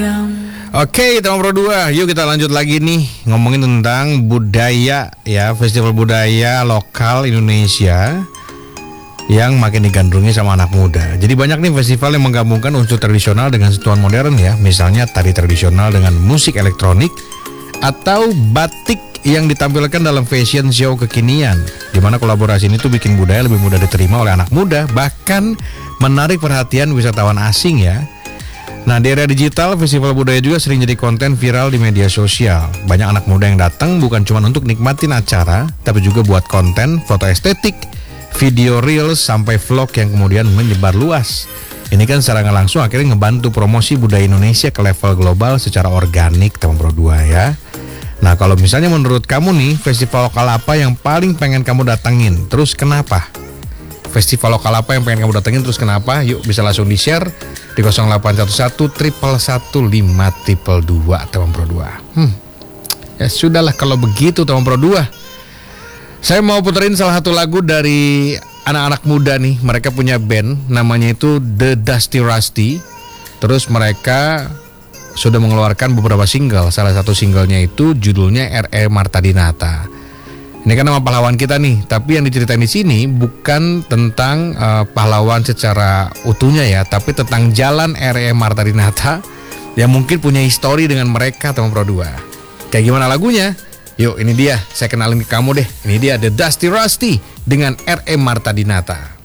Oke, teman Pro 2, yuk kita lanjut lagi nih ngomongin tentang budaya ya, festival budaya lokal Indonesia yang makin digandrungi sama anak muda. Jadi banyak nih festival yang menggabungkan unsur tradisional dengan sentuhan modern ya, misalnya tari tradisional dengan musik elektronik atau batik yang ditampilkan dalam fashion show kekinian, dimana kolaborasi ini tuh bikin budaya lebih mudah diterima oleh anak muda, bahkan menarik perhatian wisatawan asing ya. Nah, di era digital, festival budaya juga sering jadi konten viral di media sosial. Banyak anak muda yang datang bukan cuma untuk nikmatin acara, tapi juga buat konten, foto estetik, video reels, sampai vlog yang kemudian menyebar luas. Ini kan secara nggak langsung akhirnya ngebantu promosi budaya Indonesia ke level global secara organik, teman Pro 2 ya. Nah, kalau misalnya menurut kamu nih, festival lokal apa yang paling pengen kamu datengin? Terus kenapa? Festival lokal apa yang pengen kamu datengin, terus kenapa? Yuk bisa langsung di-share di 0811 111 522, teman Pro 2. Ya sudahlah kalau begitu, teman Pro 2. Saya mau puterin salah satu lagu dari anak-anak muda nih. Mereka punya band, namanya itu The Dusty Rusty. Terus mereka sudah mengeluarkan beberapa single. Salah satu singlenya itu judulnya R.E. Marta Dinata. Ini kan nama pahlawan kita nih, tapi yang diceritain di sini bukan tentang pahlawan secara utuhnya ya, tapi tentang jalan R.E. Marta Dinata yang mungkin punya histori dengan mereka, teman Pro 2. Kayak gimana lagunya? Yuk, ini dia, saya kenalin ke kamu deh. Ini dia The Dusty Rusty dengan R.E. Marta Dinata.